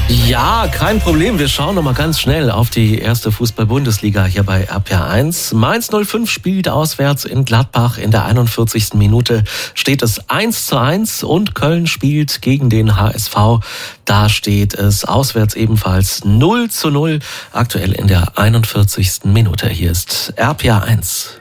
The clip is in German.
Ja, kein Problem. Wir schauen noch mal ganz schnell auf die erste Fußball-Bundesliga hier bei RPR1. Mainz 05 spielt auswärts in Gladbach. In der 41. Minute steht es 1:1 und Köln spielt gegen den HSV. Da steht es auswärts ebenfalls 0:0. Aktuell in der 41. Minute. Hier ist RPR1.